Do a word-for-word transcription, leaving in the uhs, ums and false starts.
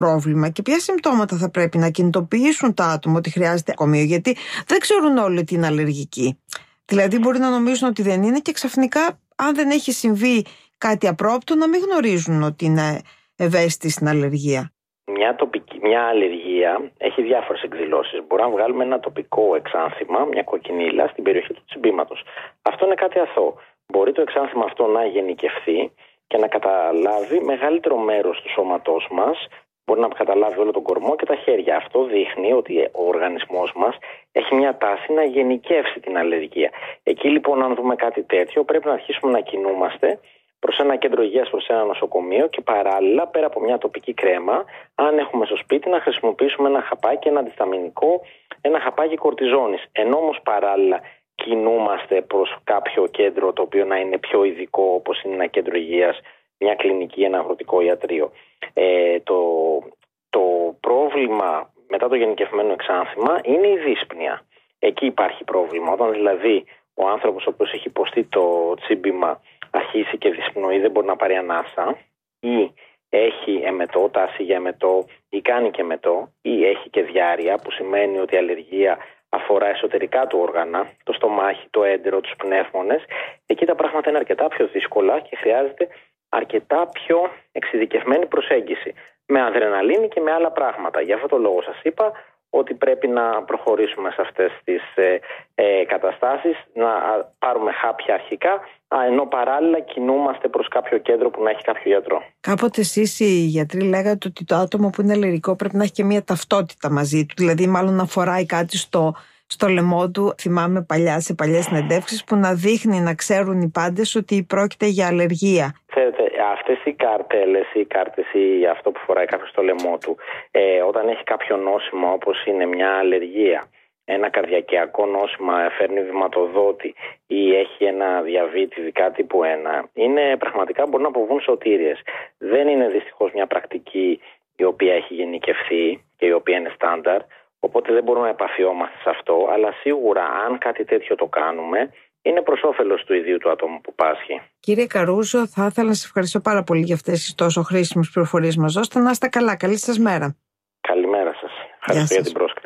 πρόβλημα και ποια συμπτώματα θα πρέπει να κινητοποιήσουν τα άτομα ότι χρειάζεται ακομείο, γιατί δεν ξέρουν όλοι ότι είναι αλλεργικοί. Δηλαδή μπορεί να νομίζουν ότι δεν είναι και ξαφνικά, αν δεν έχει συμβεί κάτι απρόπτο, να μην γνωρίζουν ότι είναι ευαίσθητοι στην αλλεργία. Μια, τοπική, μια αλλεργία έχει διάφορες εκδηλώσεις. Μπορούμε να βγάλουμε ένα τοπικό εξάνθημα, μια κοκκινίλα στην περιοχή του τσιμπήματος. Αυτό είναι κάτι αθώο. Μπορεί το εξάνθημα αυτό να γενικευθεί και να καταλάβει μεγαλύτερο μέρος του σώματός μας. Μπορεί να καταλάβει όλο τον κορμό και τα χέρια. Αυτό δείχνει ότι ο οργανισμός μας έχει μια τάση να γενικεύσει την αλλεργία. Εκεί λοιπόν, αν δούμε κάτι τέτοιο, πρέπει να αρχίσουμε να κινούμαστε προς ένα κέντρο υγείας, προς ένα νοσοκομείο και παράλληλα, πέρα από μια τοπική κρέμα, αν έχουμε στο σπίτι, να χρησιμοποιήσουμε ένα χαπάκι, ένα αντισταμινικό, ένα χαπάκι κορτιζόνης. Ενώ όμως παράλληλα κινούμαστε προς κάποιο κέντρο το οποίο να είναι πιο ειδικό, όπως είναι ένα κέντρο υγείας, μια κλινική, ένα αγροτικό ιατρείο. Ε, το, το πρόβλημα μετά το γενικευμένο εξάνθημα είναι η δύσπνοια. Εκεί υπάρχει πρόβλημα. Όταν δηλαδή ο άνθρωπος ο οποίος έχει υποστεί το τσίμπημα αρχίσει και δυσπνοεί, δεν μπορεί να πάρει ανάσα, ή έχει εμετό, τάση για εμετό, ή κάνει και εμετό, ή έχει και διάρρεια, που σημαίνει ότι η αλλεργία αφορά εσωτερικά του όργανα, το στομάχι, το έντερο, τους πνεύμονες. Εκεί τα πράγματα είναι αρκετά πιο δύσκολα και χρειάζεται αρκετά πιο εξειδικευμένη προσέγγιση, με αδρεναλίνη και με άλλα πράγματα. Γι' αυτό το λόγο σας είπα ότι πρέπει να προχωρήσουμε σε αυτές τις ε, ε, καταστάσεις, να πάρουμε χάπια αρχικά, ενώ παράλληλα κινούμαστε προς κάποιο κέντρο που να έχει κάποιο γιατρό. Κάποτε εσείς οι γιατροί λέγατε ότι το άτομο που είναι αλλεργικό πρέπει να έχει και μια ταυτότητα μαζί του, δηλαδή μάλλον να φοράει κάτι στο, στο λαιμό του. Θυμάμαι παλιά σε παλιές συνεντεύξεις που να δείχνει, να ξέρουν οι πάντες ότι πρόκειται για αλλεργία. Ξέρετε, αυτές οι καρτέλες, οι κάρτες ή αυτό που φοράει κάποιος στο λαιμό του, ε, όταν έχει κάποιο νόσημα όπως είναι μια αλλεργία, ένα καρδιακιακό νόσημα, φέρνει βηματοδότη ή έχει ένα διαβήτη ειδικά τύπου ένα, είναι πραγματικά μπορούν να αποβούν σωτήριες. Δεν είναι δυστυχώς μια πρακτική η οποία έχει γενικευθεί και η οποία είναι στάνταρ, οπότε δεν μπορούμε να επαφιόμαστε σε αυτό, αλλά σίγουρα αν κάτι τέτοιο το κάνουμε, είναι προς όφελος του ιδίου του ατόμου που πάσχει. Κύριε Καρούζο, θα ήθελα να σας ευχαριστώ πάρα πολύ για αυτές τις τόσο χρήσιμες πληροφορίες μας. Ώστε να είστε καλά. Καλή σας μέρα. Καλημέρα σας. Ευχαριστώ για την πρόσκληση.